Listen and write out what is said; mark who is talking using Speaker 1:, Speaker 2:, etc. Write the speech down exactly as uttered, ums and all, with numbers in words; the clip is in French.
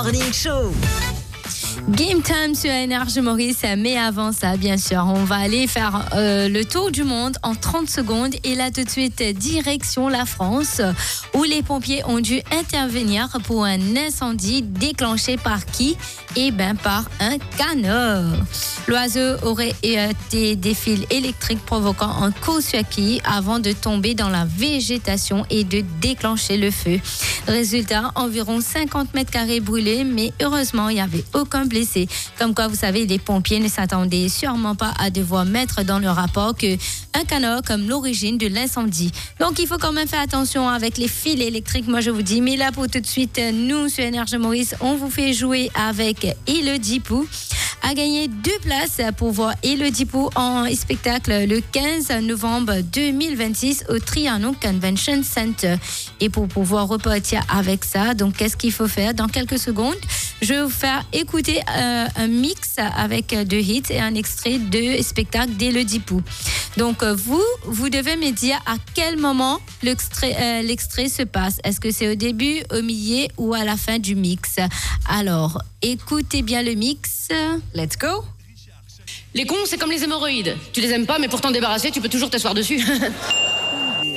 Speaker 1: Morning Show.
Speaker 2: Game time sur Énergie Maurice, mais avant ça, bien sûr, on va aller faire euh, le tour du monde en trente secondes. Et là, tout de suite, direction la France, où les pompiers ont dû intervenir pour un incendie déclenché par qui? Eh bien, par un canard. L'oiseau aurait été des fils électriques provoquant un court-circuit avant de tomber dans la végétation et de déclencher le feu. Résultat, environ cinquante mètres carrés brûlés, mais heureusement, il n'y avait aucun blessé. Comme quoi, vous savez, les pompiers ne s'attendaient sûrement pas à devoir mettre dans le rapport qu'un canard comme l'origine de l'incendie. Donc, il faut quand même faire attention avec les fils électriques, moi je vous dis. Mais là, pour tout de suite, nous, sur Énergie Maurice, on vous fait jouer avec Elodie Pou. A gagné deux places pour voir Elodie Pou en spectacle le quinze novembre deux mille vingt-six au Trianon Convention Center. Et pour pouvoir repartir avec ça, donc qu'est-ce qu'il faut faire? Dans quelques secondes, je vais vous faire écouter euh, un mix avec deux hits et un extrait de spectacle d'Elodie Pou. Donc vous, vous devez me dire à quel moment l'extrait, euh, l'extrait se passe. Est-ce que c'est au début, au milieu ou à la fin du mix? Alors, écoutez bien le mix.
Speaker 3: Let's go.
Speaker 4: Les cons, c'est comme les hémorroïdes. Tu les aimes pas, mais pour t'en débarrasser, tu peux toujours t'asseoir dessus.